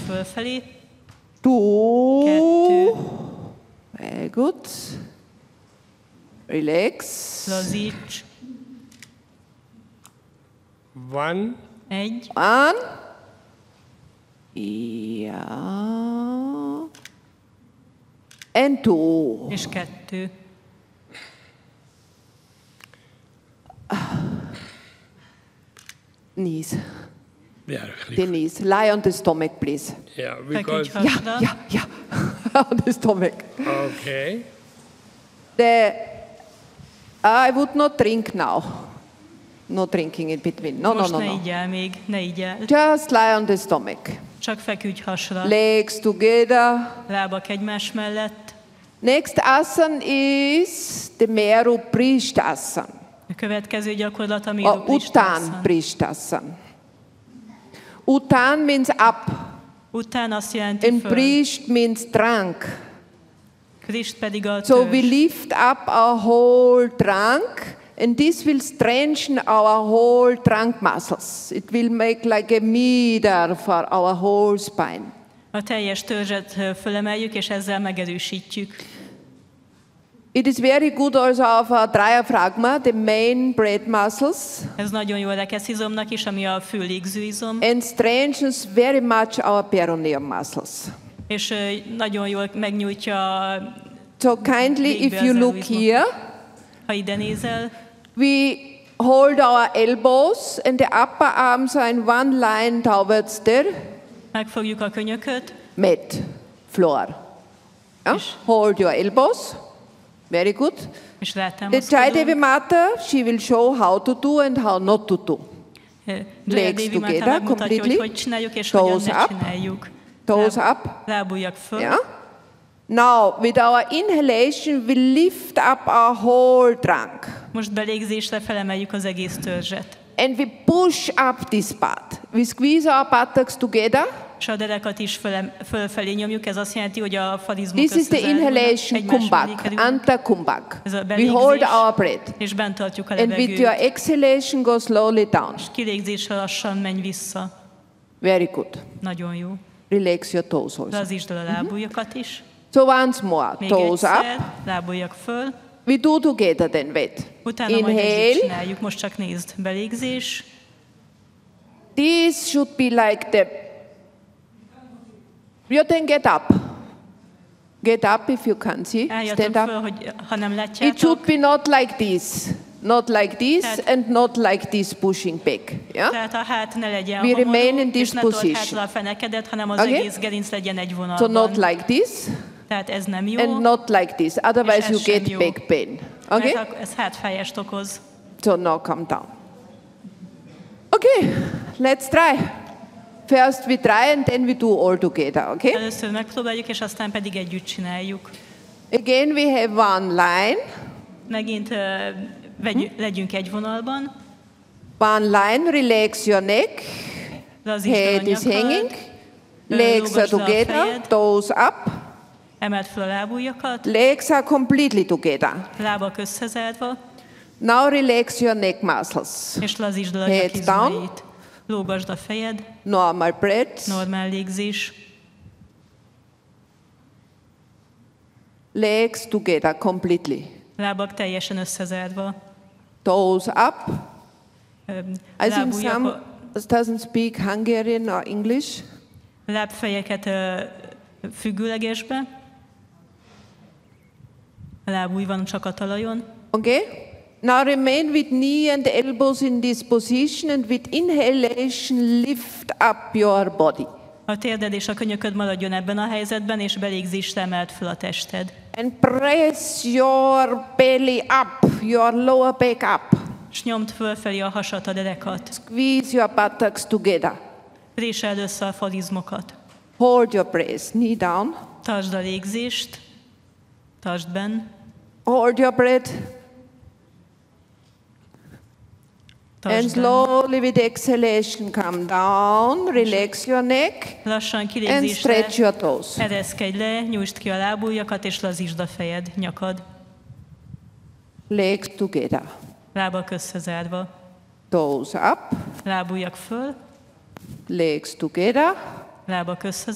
fölfelé. 2. Very good. Relax. Lazíts. 1. 1. 1. Ja. And 2. És 2. Knees. Yeah, The knees. Lie on the stomach, please. yeah, Feküdj because hasra. Yeah. On the stomach. okay. I would not drink now. No drinking in between. No. Most ne így el még, ne így el. Just lie on the stomach. Csak feküdj hasra. Legs together. Lábak egymás mellett. Next asana is the Meru Prishtasana. A következő gyakorlat a Or Meru Uttan Prishtasana. Prishtasana. Uttan means up. Után azt jelenti And föl. Prisht means trunk. Prisht pedig a So we törzs. lift up our whole trunk, and this will strengthen our whole trunk muscles. It will make like a meter for our whole spine. A teljes törzset fölemeljük, és ezzel megerősítjük. It is very good also of our diaphragma, the main breath muscles, Ez nagyon jó a rekeszizomnak is, ami a fő légzőizom, and strengthens very much our perineum muscles. és nagyon jól megnyújtja, So kindly, if you look here, ha ide nézel, we hold our elbows and the upper arms are in one line towards the megfogjuk a könyököt, mat, floor. Yeah? Hold your elbows. Very good. és The rátámaszkodunk. Jaidevi Mata, she will show how to do and how not to do. Jaya Legs Devi Mata together megmutatja, hogy completely. hogy csináljuk, és Toes hogyan ne up. csináljuk. Toes up. Lábujjak föl. Yeah. Now, with our inhalation, we lift up our whole trunk. Most belégzésre felemeljük az egész törzset. And we push up this part. We squeeze our buttocks together. És a derekat is fölfelé nyomjuk, ez azt jelenti, hogy a farizmok This is the összezárulnak, inhalation, egymás mellé kumbhak, kerülnek, anta kumbhak. Ez a We hold belégzés. our breath. És bent tartjuk a And with your levegőt. exhalation, go slowly down. Kilégzésre lassan menj vissza. Very good. Nagyon jó. Relax your toes also. Lazítsd el a lábujjakat is. So once more, Még toes up. egyszer, lábujjak föl. We do together then, wait. Utána majd együtt Inhale. csináljuk. Most csak nézd. Belégzés. This should be like the... You then get up. Get up if you can see. Stand Álljatok up. föl, hogy ha nem It látjátok. should be not like this. Not like this Tehát- and not like this pushing back. Yeah? Tehát a hát ne legyen We remain in homorú, this és ne told position. hátra a fenekedet, hanem az Okay? egész gerinc legyen egy So vonalban. not like this Tehát ez nem jó. and not like this. Otherwise ez you sem get jó. back pain. Okay? Ez hátfájást okoz. So now come down. Okay, let's try. First we try and then we do all together, okay? Először megpróbáljuk, és aztán pedig együtt csináljuk. Again we have one line. Megint legyünk egy vonalban. One line, relax your neck. Lazítsd el a Head is hanging. nyakad. Legs are Lógasd le a together, fejed. toes up. Emeld fel a lábujjakat. Legs are completely together. Lábak összezárva. Now relax your neck muscles. És lazítsd el a Head nyakizmait. Lógasd a fejed. Normal breath. Normál légzés. Legs together completely. Lábak teljesen összezárva. Toes up. I think some Lábujjak, doesn't speak Hungarian or English. lábfejeket függőlegesbe. A lábúj van csak a talajon. Okay? Now remain with knee and elbows in this position and with inhalation lift up your body. A térded és a könyököd maradjon ebben a helyzetben, és belégzésre emeld fel a tested. And press your belly up, your lower back up. És nyomd fölfelé a hasat, a derekat. Squeeze your buttocks together. Préseld össze a farizmokat. Hold your breath, knee down. Tartsd a légzést. Tartsd benn. Hold your breath. And Tartsd benn. slowly with exhalation come down, relax your neck Lassan and kilégzésre stretch your toes. ereszkedj le, nyújtsd ki a lábujjakat, és lazítsd a fejed, nyakad. Legs together. Lábak összezárva. Toes up, Lábujjak föl, legs together. lábak összezárva.